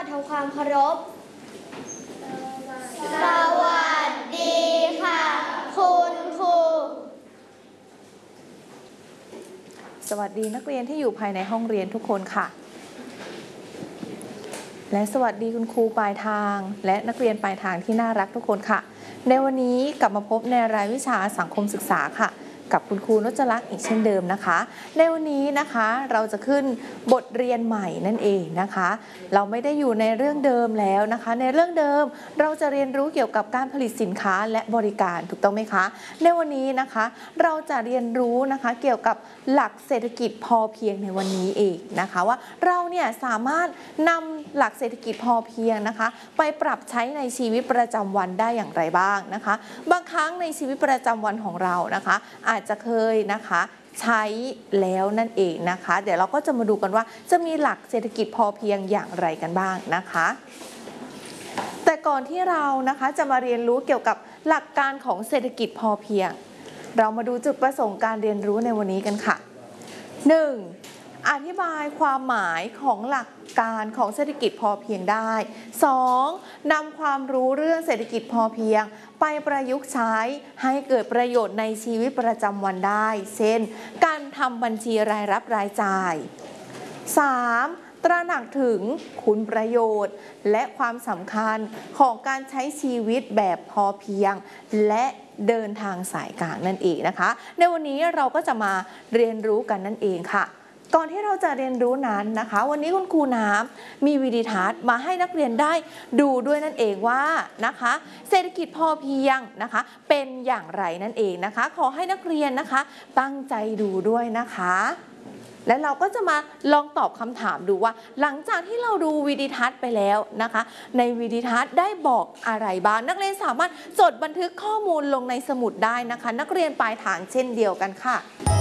ทำความเคารพสวัสดีค่ะคุณครูสวัสดีนักเรียนที่อยู่ภายในห้องเรียนทุกคนค่ะและสวัสดีคุณครูปลายทางและนักเรียนปลายทางที่น่ารักทุกคนค่ะในวันนี้กลับมาพบในรายวิชาสังคมศึกษาค่ะกับคุณครูนจลักษณ์อีกเช่นเดิมนะคะในวันนี้นะคะเราจะขึ้นบทเรียนใหม่นั่นเองนะคะเราไม่ได้อยู่ในเรื่องเดิมแล้วนะคะในเรื่องเดิมเราจะเรียนรู้เกี่ยวกับการผลิตสินค้าและบริการถูกต้องไหมคะในวันนี้นะคะเราจะเรียนรู้นะคะเกี่ยวกับหลักเศรษฐกิจพอเพียงในวันนี้เองนะคะว่าเราเนี่ยสามารถนำหลักเศรษฐกิจพอเพียงนะคะไปปรับใช้ในชีวิตประจำวันได้อย่างไรบ้างนะคะบางครั้งในชีวิตประจำวันของเรานะคะอาจจะเคยนะคะใช้แล้วนั่นเองนะคะเดี๋ยวเราก็จะมาดูกันว่าจะมีหลักเศรษฐกิจพอเพียงอย่างไรกันบ้างนะคะแต่ก่อนที่เรานะคะจะมาเรียนรู้เกี่ยวกับหลักการของเศรษฐกิจพอเพียงเรามาดูจุดประสงค์การเรียนรู้ในวันนี้กันค่ะ 1. อธิบายความหมายของหลักการของเศรษฐกิจพอเพียงได้ 2. นำความรู้เรื่องเศรษฐกิจพอเพียงไปประยุกต์ใช้ให้เกิดประโยชน์ในชีวิตประจำวันได้เช่นการทำบัญชีรายรับรายจ่าย 3. ตระหนักถึงคุณประโยชน์และความสำคัญของการใช้ชีวิตแบบพอเพียงและเดินทางสายกลางนั่นเองนะคะในวันนี้เราก็จะมาเรียนรู้กันนั่นเองค่ะก่อนที่เราจะเรียนรู้นั้นนะคะวันนี้คุณครูน้ำมีวิดีทัศน์มาให้นักเรียนได้ดูด้วยนั่นเองว่านะคะเศรษฐกิจพอเพียงนะคะเป็นอย่างไรนั่นเองนะคะขอให้นักเรียนนะคะตั้งใจดูด้วยนะคะและเราก็จะมาลองตอบคำถามดูว่าหลังจากที่เราดูวิดีทัศน์ไปแล้วนะคะในวิดีทัศน์ได้บอกอะไรบ้างนักเรียนสามารถจดบันทึกข้อมูลลงในสมุดได้นะคะนักเรียนปลายทางเช่นเดียวกันค่ะ